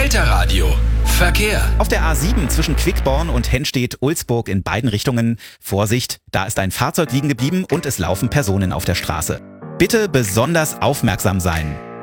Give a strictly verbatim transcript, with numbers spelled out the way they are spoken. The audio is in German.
Delta Radio. Verkehr. Auf der A sieben zwischen Quickborn und Henstedt-Ulzburg in beiden Richtungen. Vorsicht, da ist ein Fahrzeug liegen geblieben und es laufen Personen auf der Straße. Bitte besonders aufmerksam sein.